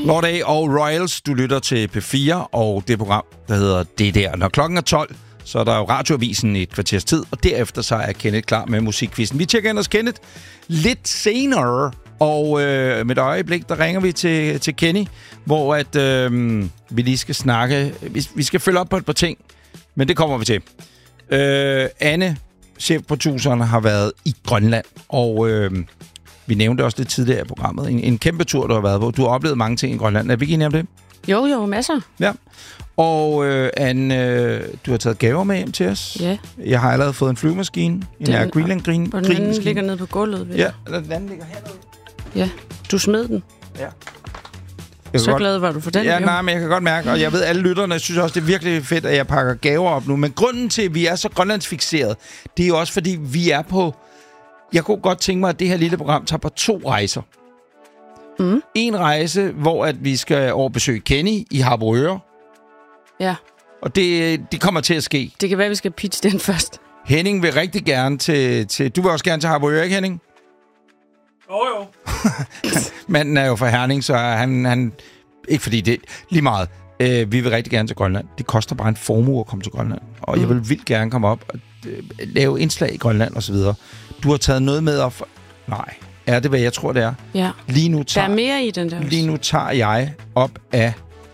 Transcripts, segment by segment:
Lorday og Royals, du lytter til P4 og det program, der hedder Det Der. Når klokken er 12, så er der jo radioavisen i et kvarters tid, og derefter så er Kenneth klar med musikquizzen. Vi tjekker ind hos Kenneth lidt senere, og med et øjeblik, der ringer vi til Kenny, hvor at, vi lige skal snakke. Vi skal følge op på et par ting, men det kommer vi til. Anne, chefproduceren, har været i Grønland, og vi nævnte også lidt tidligere i programmet. En kæmpe tur, du har været på. Du har oplevet mange ting i Grønland. Er vi ikke enige om det? Jo, masser. Ja. Og Anne, du har taget gaver med hjem til os. Ja. Jeg har allerede fået en flyvemaskine. En Air Greenland Green. Og den anden ligger nede på gulvet. Ja, eller den anden ligger hernede. Ja, du smed den. Ja. Så glad var du for den. Ja, nej, men jeg kan godt mærke, og jeg ved, alle lytterne synes også, det er virkelig fedt, at jeg pakker gaver op nu. Men grunden til, at vi er så grønlandsfikseret, det er jo også, fordi vi er på... Jeg kunne godt tænke mig, at det her lille program tager på 2 rejser. En rejse, hvor at vi skal over besøge Kenny i Harboøre. Ja. Og det kommer til at ske. Det kan være, at vi skal pitche den først. Henning vil rigtig gerne til... Du vil også gerne til Harboøre, ikke Henning? Jo. Manden er jo fra Herning, så han ikke fordi det lige meget. Vi vil rigtig gerne til Grønland. Det koster bare en formue at komme til Grønland. Og jeg vil vildt gerne komme op og lave indslag i Grønland og så videre. Du har taget noget med op for... Nej. Er det, hvad jeg tror, det er? Ja. Lige nu tager, der er mere i den der. Lige nu tager jeg op af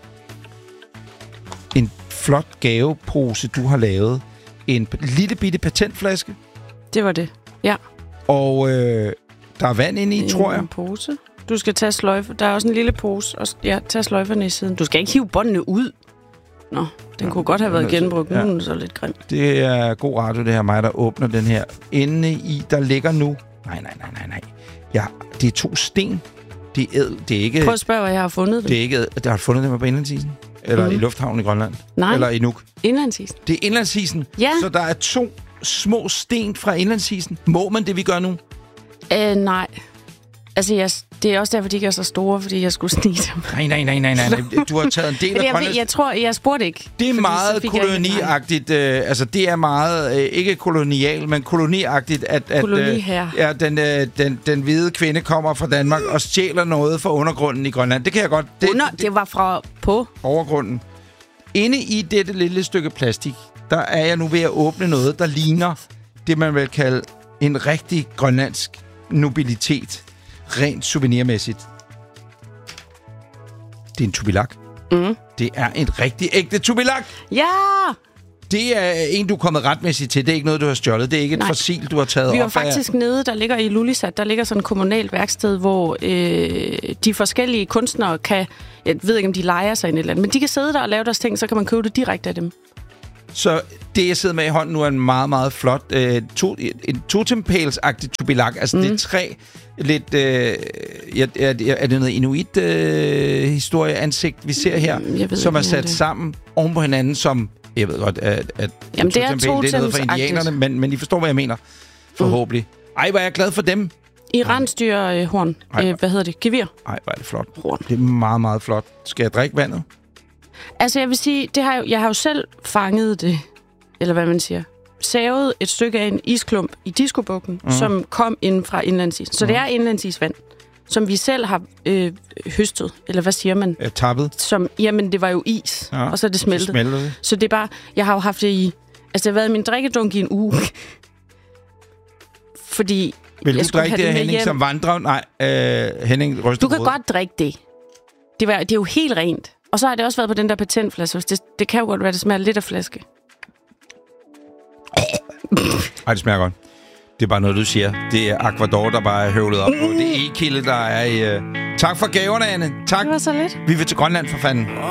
en flot gavepose, du har lavet. En lille bitte patentflaske. Det var det, ja. Og der er vand inde i, tror jeg. En pose. Du skal tage sløjfer. Der er også en lille pose. Og tage sløjferne i siden. Du skal ikke hive båndene ud. Nå, den kunne godt have været genbrugt. Nu er den så lidt grim. Det er god radio, det her mig, der åbner den her. Inde i, der ligger nu... Nej. Ja, det er 2 sten. Det er ikke... Prøv at spørge, hvad jeg har fundet. Det er ikke... Der har fundet dem på indlandsisen? Eller i lufthavnen i Grønland? Nej. Eller i Nuuk? Indlandsisen. Det er indlandsisen? Ja. Så der er 2 små sten fra indlandsisen. Må man det, vi gør nu? Nej. Altså, det er også derfor, de ikke er så store, fordi jeg skulle snige dem. Nej. Du har taget en del af Grønland. Jeg tror, jeg spurgte ikke. Det er meget koloniagtigt. Altså, det er meget... ikke kolonial, men koloniagtigt, at ja, den hvide kvinde kommer fra Danmark og stjæler noget fra undergrunden i Grønland. Det kan jeg godt... Det var fra på overgrunden. Inde i dette lille stykke plastik, der er jeg nu ved at åbne noget, der ligner det, man vil kalde en rigtig grønlandsk nobilitet. Rent souvenirmæssigt. Det er en tubilak. Det er en rigtig ægte tubilak. Ja! Det er en, du er kommet retmæssigt til. Det er ikke noget, du har stjålet. Det er ikke et fossil, du har taget op af. Vi var faktisk nede, der ligger i Lulisat, der ligger sådan et kommunalt værksted, hvor de forskellige kunstnere kan... Jeg ved ikke, om de leger sig ind et eller andet, men de kan sidde der og lave deres ting, så kan man købe det direkte af dem. Så det, jeg sidder med i hånden nu, er en meget, meget flot en totempæls-agtig tubilak. Altså, det er 3 lidt... er det noget inuit-historie-ansigt, vi ser her, som er sat sammen oven på hinanden, som... Jeg ved godt, at jamen, det er noget for indianerne, men I forstår, hvad jeg mener. Forhåbentlig. Ej, hvor er jeg glad for dem. Iranstyrhorn. Hvad hedder det? Gevir. Ej, hvor er det flot. Horn. Det er meget, meget flot. Skal jeg drikke vandet? Altså, jeg vil sige, jeg har jo selv fanget det, eller hvad man siger, savet et stykke af en isklump i Diskobukken, som kom ind fra indlandsisen. Så det er indlandsisvand, som vi selv har høstet, eller hvad siger man? Tappet? Jamen, det var jo is, og så er det smeltet. Så det er bare, jeg har jo haft det i, altså det har været i min drikkedunk i en uge. Fordi vil du drikke det, Henning, som vandrer? Nej, Henning ryster. Du kan godt drikke det. Det er jo helt rent. Og så har det også været på den der patentflaske. Det kan jo godt være, det smager lidt af flaske. Ej, det smager godt. Det er bare noget, du siger. Det er Aquador, der bare er høvlet op på. Det er E-kilde, der er i... Tak for gaverne, Anne. Tak. Det var så lidt. Vi vil til Grønland, for fanden.